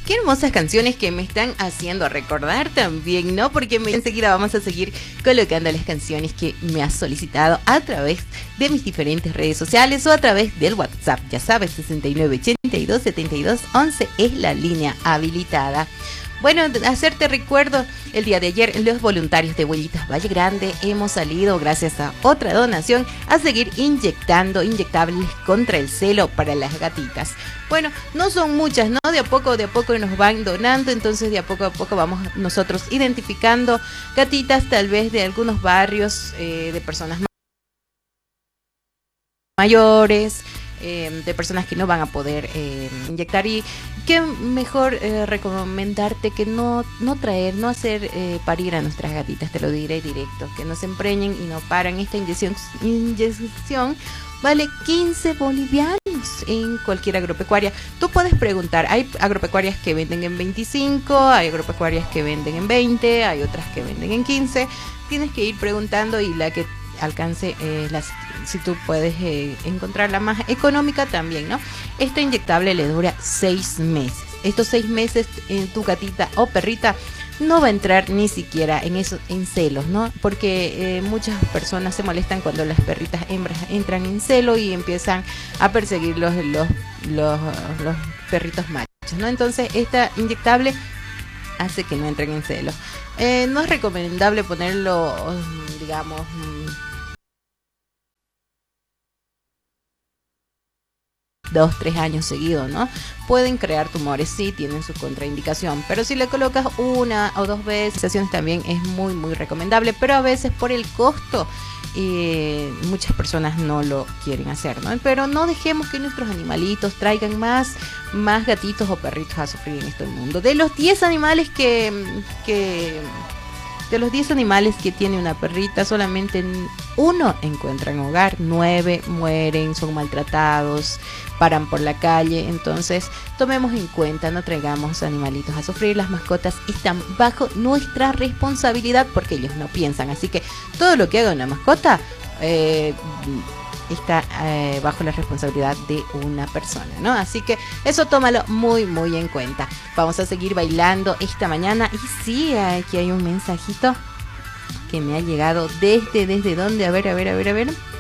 Qué hermosas canciones que me están haciendo recordar también, ¿no? Porque enseguida vamos a seguir colocando las canciones que me has solicitado a través de mis diferentes redes sociales o a través del WhatsApp. Ya sabes, 69827211 es la línea habilitada. Bueno, hacerte recuerdo, el día de ayer los voluntarios de Huellitas Valle Grande hemos salido, gracias a otra donación, a seguir inyectables contra el celo para las gatitas. Bueno, no son muchas, ¿no? De a poco nos van donando, entonces de a poco vamos nosotros identificando gatitas tal vez de algunos barrios, de personas mayores, de personas que no van a poder inyectar, y qué mejor recomendarte que no hacer parir a nuestras gatitas, te lo diré directo, que no se empreñen y no paran. Esta inyección vale 15 bolivianos en cualquier agropecuaria. Tú puedes preguntar, hay agropecuarias que venden en 25, hay agropecuarias que venden en 20, hay otras que venden en 15, tienes que ir preguntando y la que alcance si tú puedes encontrar la más económica también, ¿no? Esto inyectable le dura 6 meses. Estos 6 meses tu gatita o perrita no va a entrar ni siquiera en celos, ¿no? Porque muchas personas se molestan cuando las perritas hembras entran en celo y empiezan a perseguir los perritos machos, ¿no? Entonces esta inyectable hace que no entren en celo. No es recomendable ponerlo, digamos, 2-3 años seguidos, ¿no? Pueden crear tumores, sí, tienen su contraindicación, pero si le colocas 1 o 2 veces, también es muy recomendable, pero a veces por el costo muchas personas no lo quieren hacer, ¿no? Pero no dejemos que nuestros animalitos traigan más gatitos o perritos a sufrir en este mundo. De los 10 animales de los 10 animales que tiene una perrita, solamente 1 encuentran hogar, 9 mueren, son maltratados, paran por la calle. Entonces tomemos en cuenta, no traigamos animalitos a sufrir. Las mascotas están bajo nuestra responsabilidad porque ellos no piensan, así que todo lo que haga una mascota está bajo la responsabilidad de una persona, ¿no? Así que eso tómalo muy en cuenta. Vamos a seguir bailando esta mañana. Y sí, aquí hay un mensajito que me ha llegado desde dónde, a ver.